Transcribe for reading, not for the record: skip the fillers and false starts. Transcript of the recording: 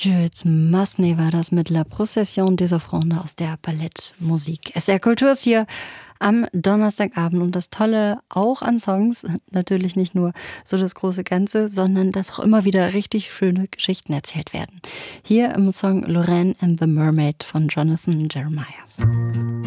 Jules Massenet war das mit La Procession des Offrandes aus der Ballettmusik. SR Kultur ist hier am Donnerstagabend und das Tolle auch an Songs, natürlich nicht nur so das große Ganze, sondern dass auch immer wieder richtig schöne Geschichten erzählt werden. Hier im Song Lorraine and the Mermaid von Jonathan Jeremiah.